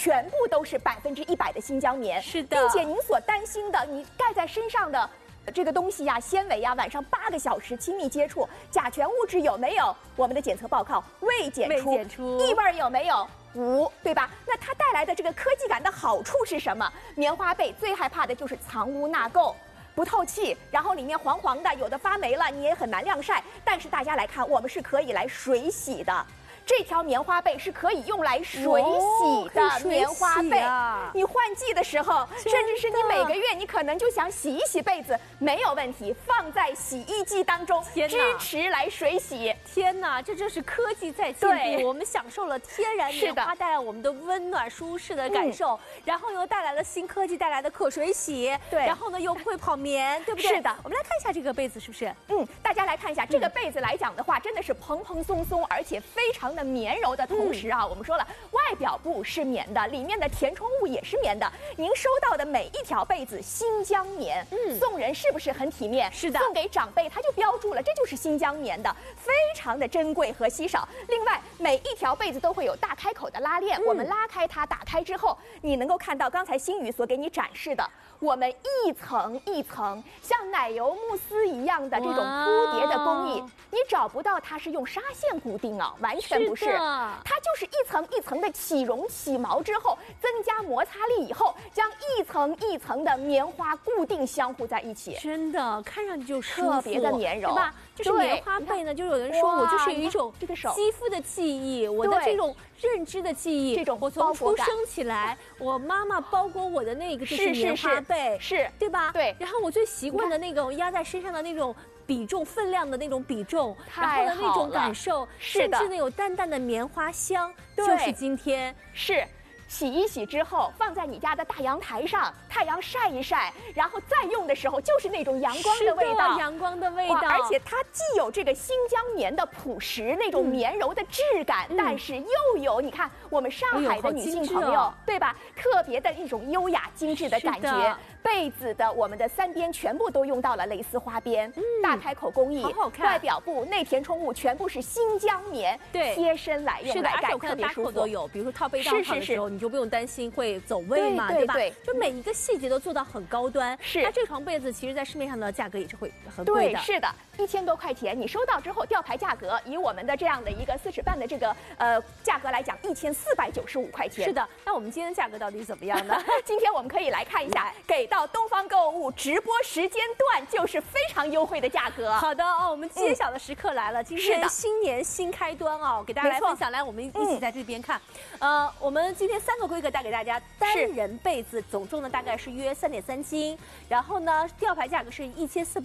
全部都是100%的新疆棉。 是的， 并且您所担心的，你盖在身上的这个东西呀、纤维呀，晚上8个小时亲密接触，甲醛物质有没有？我们的检测报告未检出，异味有没有？无，对吧？那它带来的这个科技感的好处是什么？棉花被最害怕的就是藏污纳垢。不透气，然后里面黄黄的，有的发霉了，你也很难晾晒。但是大家来看，我们是可以来水洗的。这条棉花被是可以用来水洗的棉花被，你换季的时候，甚至是你每个月你可能就想洗一洗被子，没有问题，放在洗衣机当中，支持来水洗。 天哪，这就是科技在进步，我们享受了天然棉花带来我们的温暖舒适的感受，然后又带来了新科技带来的可水洗，对，然后呢又不会跑棉，对不对？ 是的， 我们来看一下这个被子是不是？ 大家来看一下这个被子来讲的话，真的是蓬蓬松松，而且非常的绵柔的同时啊，我们说了，外表布是棉的，里面的填充物也是棉的。您收到的每一条被子新疆棉，送人是不是很体面？ 是的， 送给长辈他就标注了，这就是新疆棉的，非常的珍贵和稀少。另外，每一条被子都会有大开口的拉链，我们拉开它，打开之后，你能够看到刚才星宇所给你展示的，我们一层一层像奶油慕斯一样的这种铺叠的工艺，你找不到它是用纱线固定啊，完全不是，它就是一层一层的起绒起毛之后，增加摩擦力以后，将一层一层的棉花固定相互在一起， 真的看上去就舒服， 特别的绵柔， 对吧？就是棉花被呢，就有人说我就是有一种肌肤的记忆，我的这种认知的记忆， 这种我从出生起来，我妈妈包裹我的那个就是棉花被， 是对吧？ 对。 然后我最习惯的那种压在身上的那种比重分量的那种比重，然后的那种感受，甚至呢有淡淡的棉花香，就是今天是。洗一洗之后，放在你家的大阳台上，太阳晒一晒，然后再用的时候，就是那种阳光的味道， 阳光的味道。 而且它既有这个新疆棉的朴实那种绵柔的质感，但是又有你看我们上海的女性朋友，对吧？特别的一种优雅精致的感觉。被子的我们的3边全部都用到了蕾丝花边，大开口工艺， 好看。 外表布内填充物全部是新疆棉， 对， 贴身来用来盖，特别舒服。 都有，比如说套被套套的时候，你就不用担心会走位嘛，对吧？就每一个细节都做到很高端。 是， 它这床被子其实在市面上的价格也是会很贵的。 对，是的，1000多块钱，你收到之后吊牌价格，以我们的这样的一个4尺半的这个价格来讲，1495块钱。 是的，那我们今天的价格到底怎么样呢？ 今天我们可以来看一下，给到东方购物直播时间段就是非常优惠的价格。 好的哦，我们揭晓的时刻来了，今天新年新开端哦，给大家来分享，来我们一起在这边看。我们今天3个规格带给大家，单人被子总重呢大概是约3.3斤，然后呢吊牌价格是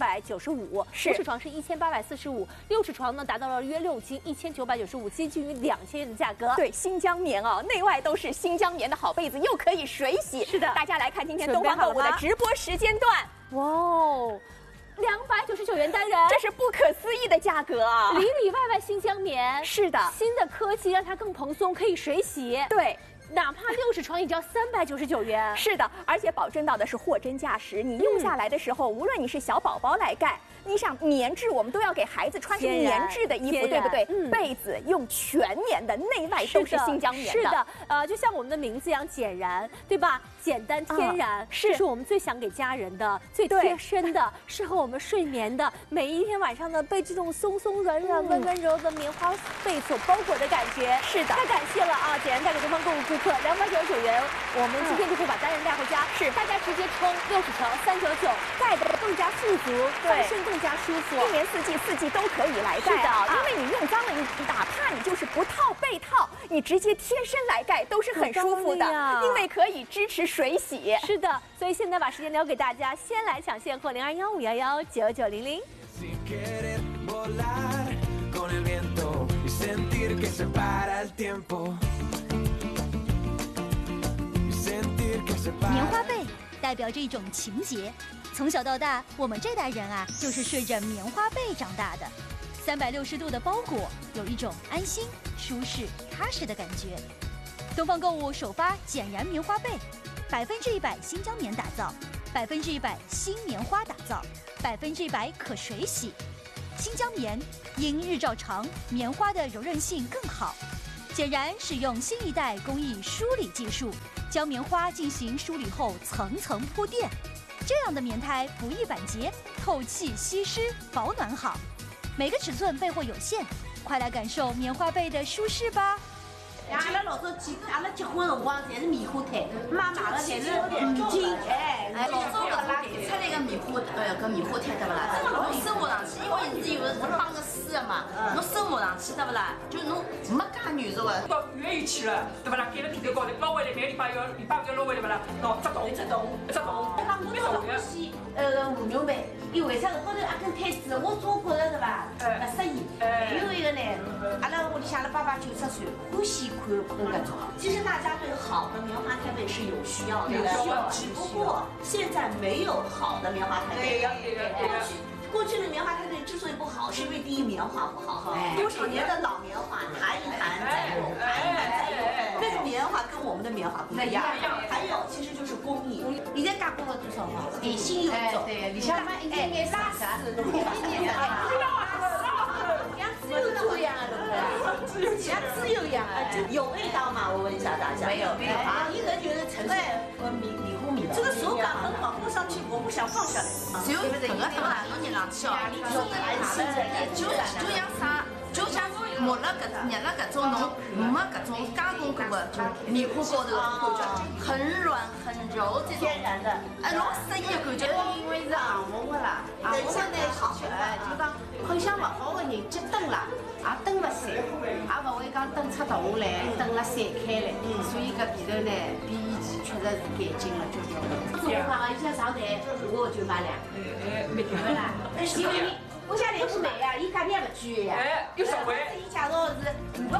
1495，5尺床是1845，6尺床呢达到了约6斤1995，接近于2000元的价格。 对，新疆棉哦，内外都是新疆棉的好被子，又可以水洗。 是的， 大家来看今天东方购物的直播时间段。 哇哦，299元单人， 这是不可思议的价格啊！ 里里外外新疆棉， 是的， 新的科技让它更蓬松，可以水洗。 对。 哪怕6尺床也只要399元。 是的，而且保证到的是货真价实。你用下来的时候，无论你是小宝宝来盖，你想棉质，我们都要给孩子穿成棉质的衣服，对不对？被子用全棉的，内外都是新疆棉的。 是的，就像我们的名字一样，简然，对吧？简单天然，这是我们最想给家人的、最贴身的、适合我们睡眠的。每一天晚上呢，被这种松松软软、温温柔的棉花被所包裹的感觉。 是的， 太感谢了啊！简然带给东方购物顾客299元，我们今天就会把单人带回家。是，大家直接冲6尺床399，盖得更加富足，翻身更加舒服。 一年4季都可以来盖啊，因为你用脏了，你哪怕你就是不套被套，你直接贴身来盖都是很舒服的，因为可以支持水洗。 是的，所以现在把时间留给大家，先来抢现货0215119900。 棉花被代表着一种情结，从小到大，我们这代人啊，就是睡着棉花被长大的。360度的包裹，有一种安心、舒适、踏实的感觉。东方购物首发简然棉花被，100%新疆棉打造，100%新棉花打造，100%可水洗。新疆棉因日照长，棉花的柔韧性更好。 显然是用新一代工艺梳理技术，将棉花进行梳理后层层铺垫，这样的棉胎不易板结，透气吸湿，保暖好。每个尺寸备货有限，快来感受棉花被的舒适吧。 阿拉老早阿拉结婚辰光侪是棉花胎，妈买的侪是五斤， 老早搿拉出来个棉花，搿棉花胎对勿啦？侬生活上去，因为是有的是绑个丝的嘛，侬生活上去对勿啦？就侬没介软弱个。 到月圆去了，对勿啦？盖了地头高头，捞回来每个礼拜要捞回来勿啦？喏，只洞。 那我老欢喜和牛糜，因为啥子高头阿根胎子，我总觉着是吧，勿适宜。还有一个呢，阿拉屋里向阿拉爸爸90岁，欢喜看搿种。其实大家对好的棉花胎被是有需要的，只不过现在没有好的棉花胎被。过去的棉花胎被之所以不好，是因为第一棉花不好，多少年的老棉花弹一弹再用，弹一弹再用，那个棉花跟我们的棉花不一样。还有其实就是工艺，现在加工了多少嘛？点心有种，对，里向应该拉丝，像自由球一样的，对不对？像自由一样的，有味道吗？我问一下大家。没有啊，一个就是纯粹米糊米的。这个手感很好，摸上去我不想放下来。 只有搿个对伐？侬捏上去哦，就像啥？就像抹了捏了搿种侬没搿种加工过的，就棉花高头感觉很软很柔这种。 天然的， 老适宜的感觉。 因为是项目个啦，项目呢就讲困相勿好的人去蹲啦，也蹲勿散，也勿会讲蹲出大下来，蹲了散开来。所以搿地头呢，比以前确实是改进了交交关。 做法嘛，一下上台我就买两， 没听对啦，因为我家来是买呀，伊价钿也勿贵呀。 有实惠。 伊介绍是500